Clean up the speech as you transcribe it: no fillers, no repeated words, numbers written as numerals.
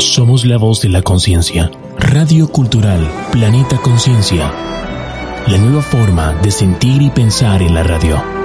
Somos la voz de la conciencia. Radio Cultural Planeta Conciencia. La nueva forma de sentir y pensar en la radio.